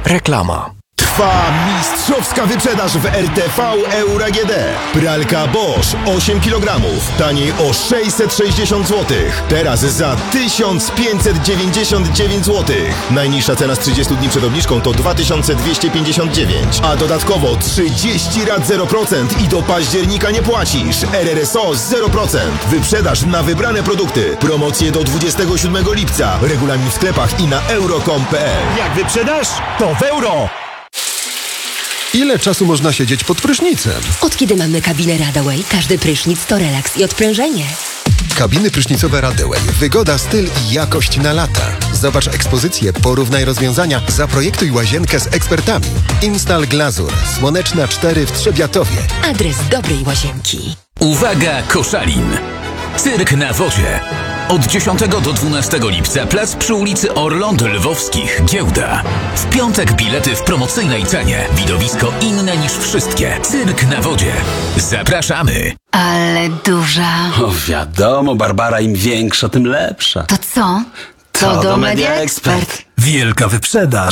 Reklama. Trwa mistrzowska wyprzedaż w RTV Euro AGD. Pralka Bosch 8 kg, taniej o 660 zł. Teraz za 1599 zł. Najniższa cena z 30 dni przed obniżką to 2259, a dodatkowo 30 rat 0% i do października nie płacisz. RRSO 0%. Wyprzedaż na wybrane produkty. Promocje do 27 lipca. Regulamin w sklepach i na euro.com.pl. Jak wyprzedasz, to w euro! Ile czasu można siedzieć pod prysznicem? Od kiedy mamy kabinę Radaway, każdy prysznic to relaks i odprężenie. Kabiny prysznicowe Radaway. Wygoda, styl i jakość na lata. Zobacz ekspozycję, porównaj rozwiązania, zaprojektuj łazienkę z ekspertami. Install Glazur. Słoneczna 4 w Trzebiatowie. Adres dobrej łazienki. Uwaga, Koszalin! Cyrk na wodzie. Od 10 do 12 lipca plac przy ulicy Orląt Lwowskich, Giełda. W piątek bilety w promocyjnej cenie. Widowisko inne niż wszystkie. Cyrk na wodzie. Zapraszamy! Ale duża. O wiadomo, Barbara, im większa, tym lepsza. To co? To do Media Expert. Wielka wyprzedaż.